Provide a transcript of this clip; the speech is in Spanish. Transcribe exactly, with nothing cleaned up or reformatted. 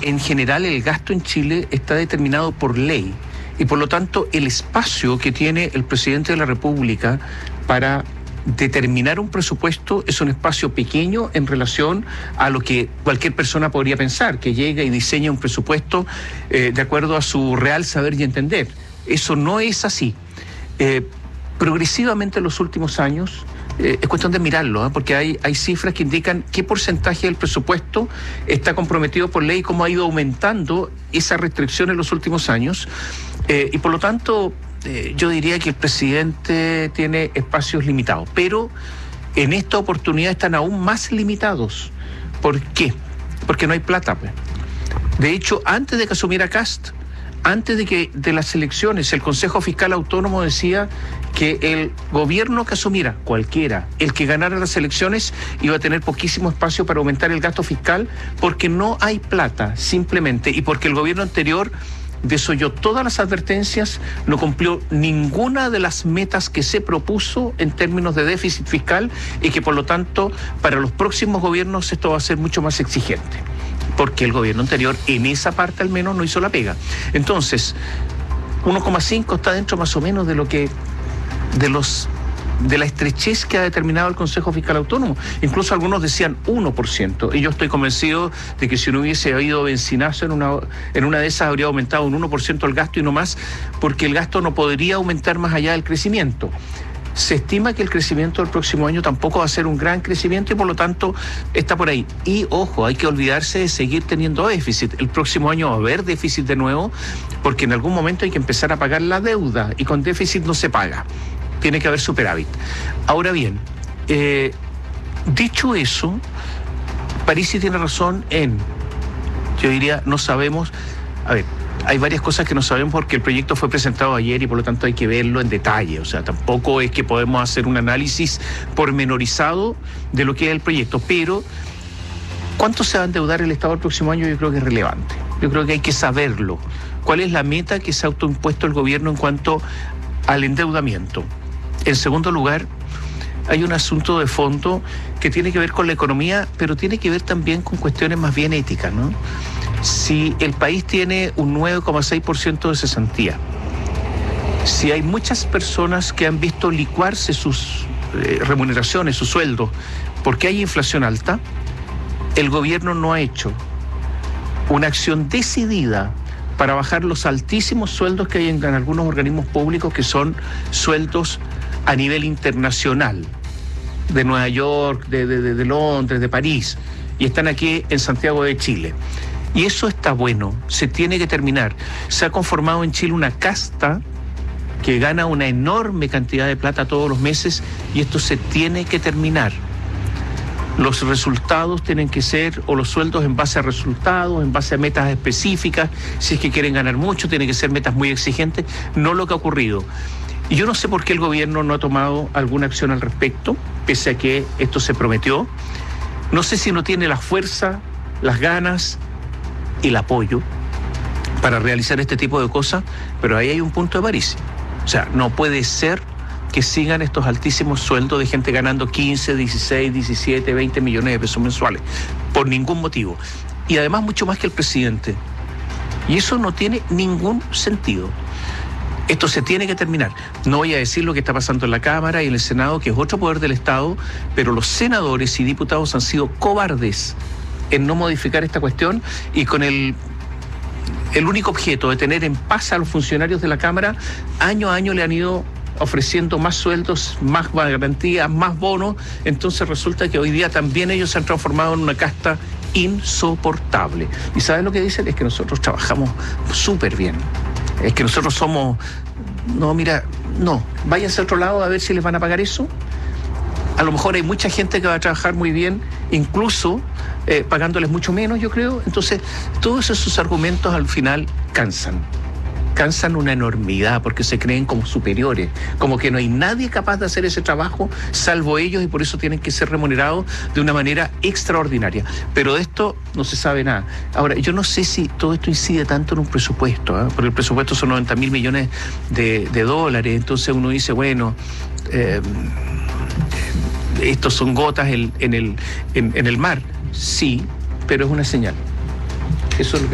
en general el gasto en Chile está determinado por ley y por lo tanto el espacio que tiene el presidente de la República para determinar un presupuesto es un espacio pequeño en relación a lo que cualquier persona podría pensar, que llega y diseña un presupuesto eh, de acuerdo a su real saber y entender. Eso no es así. Eh, progresivamente en los últimos años, eh, es cuestión de mirarlo, ¿eh? porque hay, hay cifras que indican qué porcentaje del presupuesto está comprometido por ley y cómo ha ido aumentando esa restricción en los últimos años. Eh, y por lo tanto, eh, yo diría que el presidente tiene espacios limitados, pero en esta oportunidad están aún más limitados. ¿Por qué? Porque no hay plata, pues. De hecho, antes de que asumiera Kast, antes de que de las elecciones, el Consejo Fiscal Autónomo decía que el gobierno que asumiera, cualquiera, el que ganara las elecciones, iba a tener poquísimo espacio para aumentar el gasto fiscal porque no hay plata, simplemente, y porque el gobierno anterior desoyó todas las advertencias, no cumplió ninguna de las metas que se propuso en términos de déficit fiscal y que por lo tanto para los próximos gobiernos esto va a ser mucho más exigente, porque el gobierno anterior en esa parte al menos no hizo la pega. Entonces, uno coma cinco está dentro más o menos de lo que, de los de la estrechez que ha determinado el Consejo Fiscal Autónomo. Incluso algunos decían uno por ciento, y yo estoy convencido de que si no hubiese habido benzinazo en una, en una de esas habría aumentado un uno por ciento el gasto y no más, porque el gasto no podría aumentar más allá del crecimiento. Se estima que el crecimiento del próximo año tampoco va a ser un gran crecimiento y por lo tanto está por ahí. Y ojo, hay que olvidarse de seguir teniendo déficit. El próximo año va a haber déficit de nuevo porque en algún momento hay que empezar a pagar la deuda y con déficit no se paga. Tiene que haber superávit. Ahora bien, eh, dicho eso, Parisi tiene razón en, yo diría, no sabemos, a ver, hay varias cosas que no sabemos porque el proyecto fue presentado ayer y por lo tanto hay que verlo en detalle. O sea, tampoco es que podemos hacer un análisis pormenorizado de lo que es el proyecto. Pero, ¿cuánto se va a endeudar el Estado el próximo año? Yo creo que es relevante. Yo creo que hay que saberlo. ¿Cuál es la meta que se ha autoimpuesto el gobierno en cuanto al endeudamiento? En segundo lugar, hay un asunto de fondo que tiene que ver con la economía, pero tiene que ver también con cuestiones más bien éticas, ¿no? Si el país tiene un nueve coma seis por ciento de cesantía, si hay muchas personas que han visto licuarse sus eh, remuneraciones, sus sueldos, porque hay inflación alta, el gobierno no ha hecho una acción decidida para bajar los altísimos sueldos que hay en, en algunos organismos públicos, que son sueldos a nivel internacional, de Nueva York, de, de, de Londres, de París, y están aquí en Santiago de Chile. Y eso está bueno, se tiene que terminar. Se ha conformado en Chile una casta que gana una enorme cantidad de plata todos los meses y esto se tiene que terminar. Los resultados tienen que ser, o los sueldos en base a resultados, en base a metas específicas. Si es que quieren ganar mucho, tienen que ser metas muy exigentes, no lo que ha ocurrido. Y yo no sé por qué el gobierno no ha tomado alguna acción al respecto, pese a que esto se prometió. No sé si no tiene la fuerza, las ganas, el apoyo para realizar este tipo de cosas, pero ahí hay un punto de Parisi. O sea, no puede ser que sigan estos altísimos sueldos de gente ganando quince, dieciséis, diecisiete, veinte millones de pesos mensuales, por ningún motivo. Y además mucho más que el presidente. Y eso no tiene ningún sentido. Esto se tiene que terminar. No voy a decir lo que está pasando en la Cámara y en el Senado, que es otro poder del Estado, pero los senadores y diputados han sido cobardes en no modificar esta cuestión y con el, el único objeto de tener en paz a los funcionarios de la Cámara, año a año le han ido ofreciendo más sueldos, más garantías, más bonos. Entonces resulta que hoy día también ellos se han transformado en una casta insoportable. ¿Y saben lo que dicen? Es que nosotros trabajamos súper bien. Es que nosotros somos... No, mira, no. Váyanse a otro lado a ver si les van a pagar eso. A lo mejor hay mucha gente que va a trabajar muy bien, incluso eh, pagándoles mucho menos, yo creo. Entonces, todos esos argumentos al final cansan. Cansan una enormidad porque se creen como superiores, como que no hay nadie capaz de hacer ese trabajo salvo ellos y por eso tienen que ser remunerados de una manera extraordinaria. Pero de esto no se sabe nada. Ahora, yo no sé si todo esto incide tanto en un presupuesto, ¿eh? Porque el presupuesto son noventa mil millones de, de dólares, entonces uno dice, bueno, eh, estos son gotas en, en, el, en, en el mar. Sí, pero es una señal. Eso es lo que